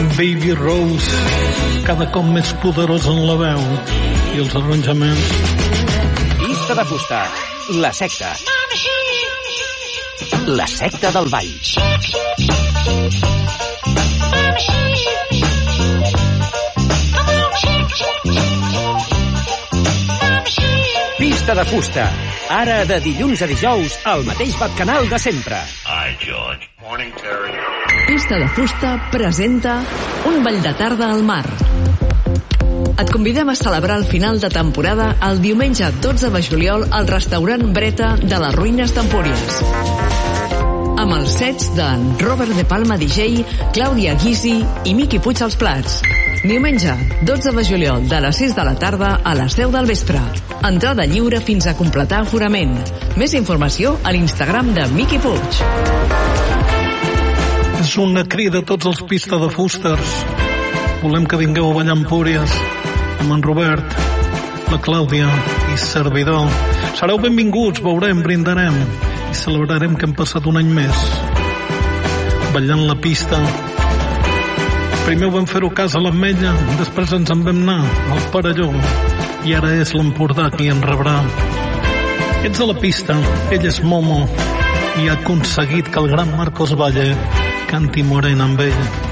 Baby Rose, cada cop més poderós en la veu i els arranjaments. Pista de fusta, la secta. La secta del ball. Pista de fusta, ara de dilluns a dijous al mateix canal de sempre. Hi, George. Morning, Terry. Pista de fusta presenta un ball de tarda al mar. Et convidem a celebrar el final de temporada el diumenge 12 de juliol al restaurant Breta de les Ruïnes d'Empúries. Amb els sets d'en Robert de Palma DJ, Clàudia Guisi i Miqui Puig als plats. Diumenge 12 de juliol de les 6 de la tarda a les 10 del vespre. Entrada lliure fins a completar aforament. Més informació a l'Instagram de Miqui Puig. És una crida a tots els Pista de Fusters. Volem que vingueu a ballar Empúries amb en Robert, la Clàudia i servidor. Sereu benvinguts, veurem, brindarem i celebrarem que hem passat un any més ballant la pista. Primer ho vam fer-ho a casa a l'Ametlla, després ens en vam anar al Perelló i ara és l'Empordà qui en rebrà. Ets a la pista, ell és Momo i ha aconseguit que el gran Marcos Valle canti Morena amb ell.